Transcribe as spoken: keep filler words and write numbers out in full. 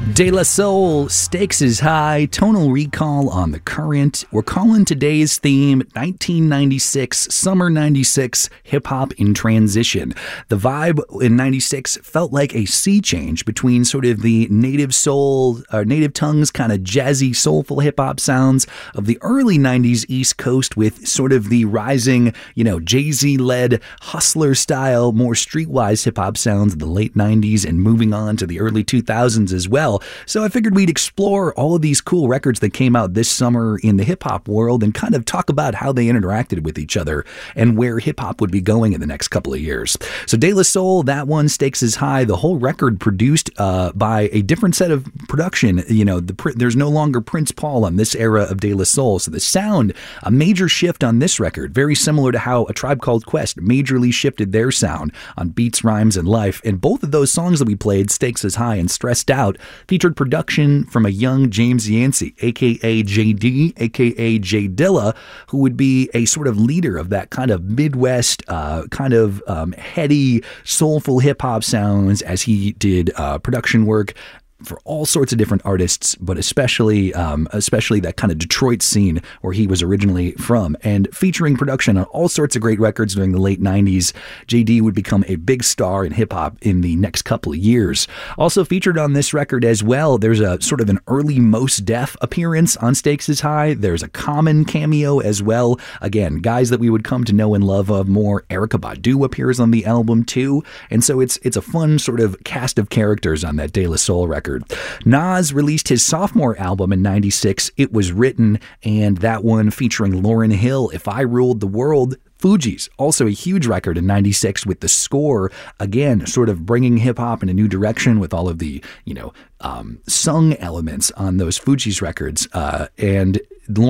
De La Soul, stakes is high, tonal recall on the current. We're calling today's theme nineteen ninety-six, summer ninety-six, hip-hop in transition. The vibe in ninety-six felt like a sea change between sort of the native soul, or native tongues, kind of jazzy, soulful hip-hop sounds of the early nineties East Coast with sort of the rising, you know, Jay-Z-led hustler-style, more streetwise hip-hop sounds of the late nineties and moving on to the early two thousands as well. So I figured we'd explore all of these cool records that came out this summer in the hip-hop world and kind of talk about how they interacted with each other and where hip-hop would be going in the next couple of years. So De La Soul, that one, stakes is high. The whole record produced uh, by a different set of production. You know, the, there's no longer Prince Paul on this era of De La Soul. So the sound, a major shift on this record, very similar to how A Tribe Called Quest majorly shifted their sound on Beats, Rhymes, and Life. And both of those songs that we played, Stakes is High and Stressed Out, featured production from a young James Yancey, aka J D, aka J Dilla, who would be a sort of leader of that kind of Midwest, uh, kind of um, heady, soulful hip hop sounds as he did uh, production work for all sorts of different artists, but especially um, especially that kind of Detroit scene where he was originally from, and featuring production on all sorts of great records during the late nineties. J D would become a big star in hip-hop in the next couple of years. Also featured on this record as well, there's a sort of an early Mos Def appearance on Stakes is High. There's a Common cameo as well. Again, guys that we would come to know and love of more. Erykah Badu appears on the album too, and so it's it's a fun sort of cast of characters on that De La Soul record. Nas released his sophomore album in ninety-six, It Was Written, and that one featuring Lauryn Hill, If I Ruled the World. Fugees, also a huge record in ninety-six with the score, again, sort of bringing hip-hop in a new direction with all of the, you know, um, sung elements on those Fugees records. Uh, and